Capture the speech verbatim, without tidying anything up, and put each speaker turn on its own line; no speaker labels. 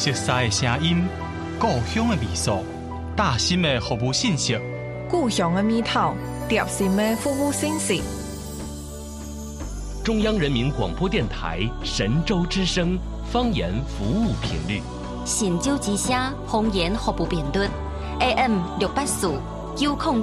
熟悉的声音，故乡的味素，大心的服务信息，
故乡的味道，贴心的服务信息。
中央人民广播电台神州之声方言服务频率，
神州之声方言服务频率 A M 六八四九空。